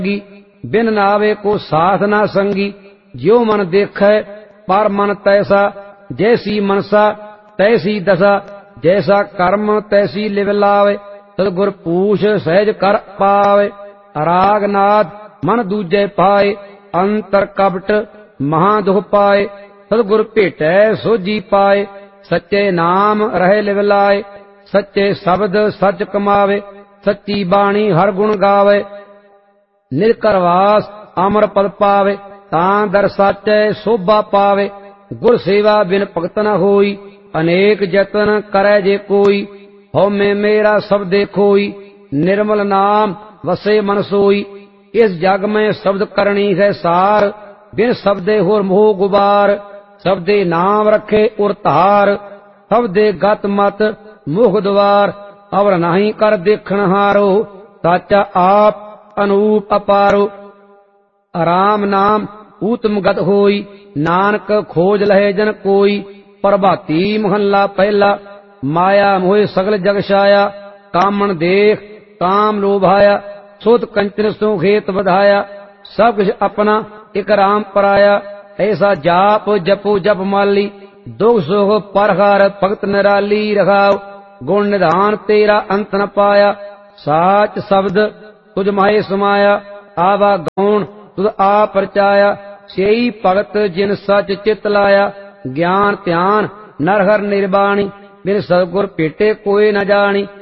बिन नावे को साथ ना संगी। ज्यो मन देखै पर मन तैसा, जैसी मनसा तैसी दशा। जैसा कर्म तैसी लिव लावे, सतगुर पूछ सहज कर पावे। रागनाद मन दूजे पाए, अंतर कपट महा दुख पाए। सतगुर भेटै सोझी पाए, सच्चे नाम रहे लिव लाए। सच्चे शब्द सच कमावे, सच्ची बाणी हर गुण गावे। निरकरवास अमर पद पावे, तां दर साचै शोभा पावे। गुर सेवा बिन भगत न होई, अनेक जतन करै जे कोई। हउमੈ मेरा सब देखोई, निर्मल नाम वसे मन सोई। इस जग में शब्द करनी है सार, बिन शब्दे होर मोह गुबार। शब्दे नाम रखे उर धार, शब्दे गत मत मुख द्वार। अवर नहीं कर देखण हारो, साचा आप अनूप अपारो। राम नाम ऊतम गत होई, नानक खोज लहे जन कोई। प्रभाती महला पहला, माया मोह सगल जग छाया। कामन देख काम लोभाया, सोत कंचन सो खेत बधाया। सब कुछ अपना एक राम पराया, ऐसा जाप जपो जप माली। दुख सुख परहार भगत निराली रखाओ, गुण निधान तेरा अंत न पाया। साच शब्द तुझ माहे समाया, आवा गौण तुझ आ परचाया। सेई भगत जिन सच चित लाया, ज्ञान ध्यान नर हर निर्वाणी। बिन सतगुर भेटे कोई न जानी।